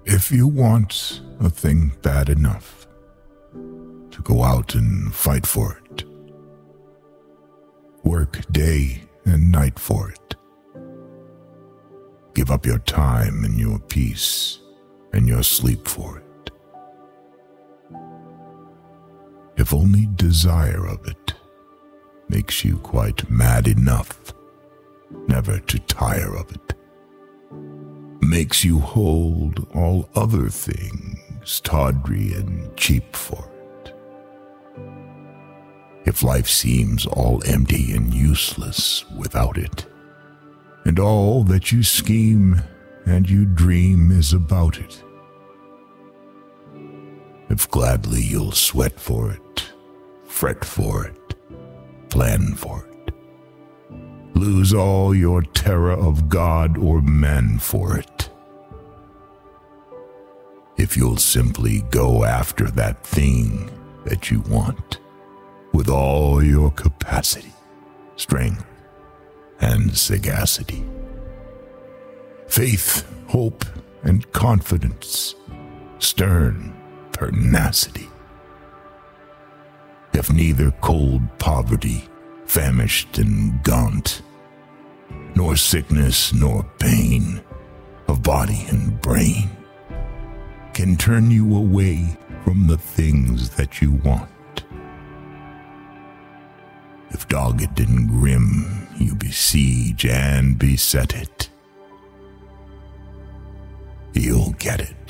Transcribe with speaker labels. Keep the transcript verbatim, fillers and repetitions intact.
Speaker 1: If you want a thing bad enough to go out and fight for it, work day and night for it, give up your time and your peace and your sleep for it. If only desire of it makes you quite mad enough never to tire of it, makes you hold all other things tawdry and cheap for it. If life seems all empty and useless without it, and all that you scheme and you dream is about it, if gladly you'll sweat for it, fret for it, plan for it, lose all your terror of God or man for it, if you'll simply go after that thing that you want with all your capacity, strength, and sagacity, faith, hope, and confidence, stern pertinacity. If neither cold poverty, famished and gaunt, nor sickness nor pain of body and brain can turn you away from the things that you want, if dogged and grim you besiege and beset it, you'll get it.